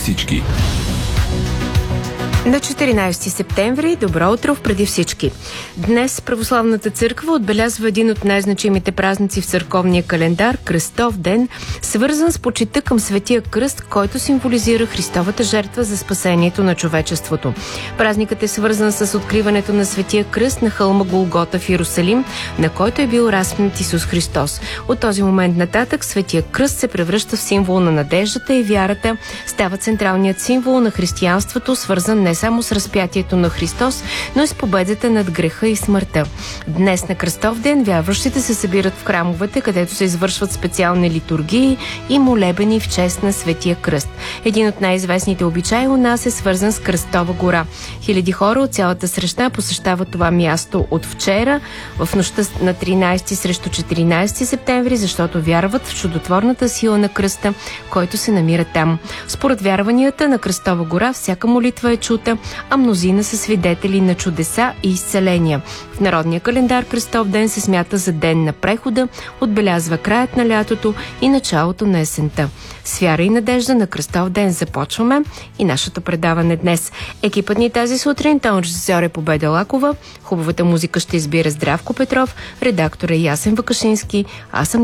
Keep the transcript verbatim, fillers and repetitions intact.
всички. На четиринайсети септември, добро утро в Преди всички. Днес Православната църква отбелязва един от най-значимите празници в църковния календар – Кръстов ден, свързан с почита към Светия кръст, който символизира Христовата жертва за спасението на човечеството. Празникът е свързан с откриването на Светия кръст на хълма Голгота в Йерусалим, на който е бил разпнат Исус Христос. От този момент нататък Светия кръст се превръща в символ на надеждата и вярата, става централният символ на християнството, свързан не само с разпятието на Христос, но и с победата над греха и смъртта. Днес на Кръстов ден вярващите се събират в храмовете, където се извършват специални литургии и молебени в чест на Светия кръст. Един от най-известните обичаи у нас е свързан с Кръстова гора. Хиляди хора от цялата среща посещават това място от вчера, в нощта на тринайсети срещу четиринайсети септември, защото вярват в чудотворната сила на кръста, който се намира там. Според вярванията на Кръстова гора всяка молитва е чута, а мнозина са свидетели на чудеса и изцеления. В народния календар Кръстов ден се смята за ден на прехода, отбелязва краят на лятото и началото на есента. С вяра и надежда на Кръстов ден започваме и нашето предаване днес. Екипът ни тази сутрин, тон режисьор е Победа Лакова, хубавата музика ще избира Здравко Петров, редактор е Ясен Вакашински, аз съм